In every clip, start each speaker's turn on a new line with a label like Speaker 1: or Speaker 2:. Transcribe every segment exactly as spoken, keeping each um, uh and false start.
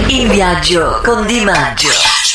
Speaker 1: In viaggio con Di Maggio.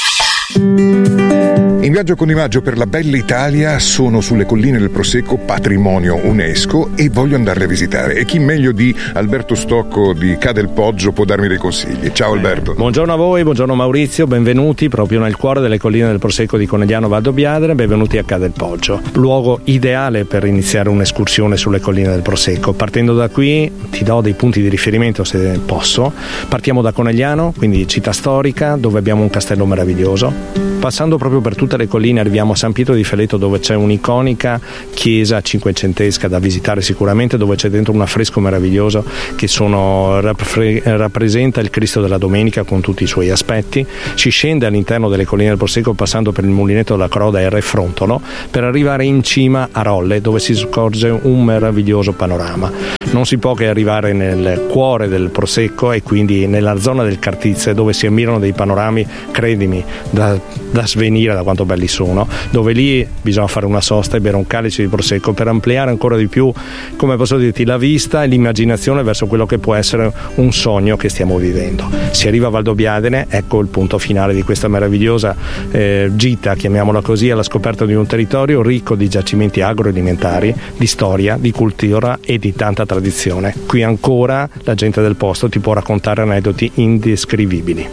Speaker 2: In viaggio con Di Maggio per la bella Italia sono sulle colline del Prosecco, patrimonio UNESCO, e voglio andarle a visitare. E chi meglio di Alberto Stocco di Ca' del Poggio può darmi dei consigli. Ciao Alberto.
Speaker 3: Buongiorno a voi, buongiorno Maurizio, benvenuti proprio nel cuore delle colline del Prosecco di Conegliano Valdobbiadene, benvenuti a Ca' del Poggio. Luogo ideale per iniziare un'escursione sulle colline del Prosecco. Partendo da qui ti do dei punti di riferimento se posso. Partiamo da Conegliano, quindi città storica, dove abbiamo un castello meraviglioso. Passando proprio per tutte le colline arriviamo a San Pietro di Feleto, dove c'è un'iconica chiesa cinquecentesca da visitare sicuramente, dove c'è dentro un affresco meraviglioso che sono, rappresenta il Cristo della Domenica con tutti i suoi aspetti. Si scende all'interno delle colline del Prosecco passando per il mulinetto della Croda e il Re Frontolo per arrivare in cima a Rolle, dove si scorge un meraviglioso panorama. Non si può che arrivare nel cuore del Prosecco e quindi nella zona del Cartizze, dove si ammirano dei panorami, credimi, da, da svenire da quanto belli sono, dove lì bisogna fare una sosta e bere un calice di Prosecco per ampliare ancora di più, come posso dirti, la vista e l'immaginazione verso quello che può essere un sogno che stiamo vivendo. Si arriva a Valdobbiadene, ecco il punto finale di questa meravigliosa eh, gita, chiamiamola così, alla scoperta di un territorio ricco di giacimenti agroalimentari, di storia, di cultura e di tanta tradizione. Qui ancora la gente del posto ti può raccontare aneddoti indescrivibili.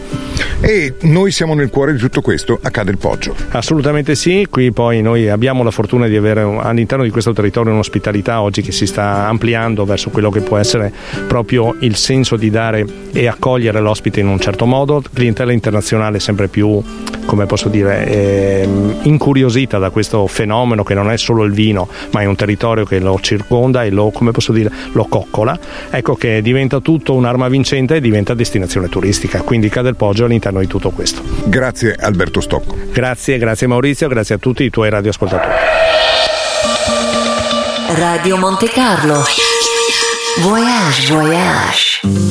Speaker 2: E noi siamo nel cuore di tutto questo, a Ca' del Poggio.
Speaker 3: Assolutamente sì, qui poi noi abbiamo la fortuna di avere all'interno di questo territorio un'ospitalità oggi che si sta ampliando verso quello che può essere proprio il senso di dare e accogliere l'ospite in un certo modo. Clientela internazionale sempre più, come posso dire, eh, incuriosita da questo fenomeno che non è solo il vino, ma è un territorio che lo circonda e lo, come posso dire, lo coccola. Ecco che diventa tutto un'arma vincente e diventa destinazione turistica, quindi Ca' del Poggio all'interno di tutto questo.
Speaker 2: Grazie Alberto Stocco.
Speaker 3: Grazie, grazie Maurizio, grazie a tutti i tuoi radioascoltatori.
Speaker 1: Radio Monte Carlo. Voyage, voyage.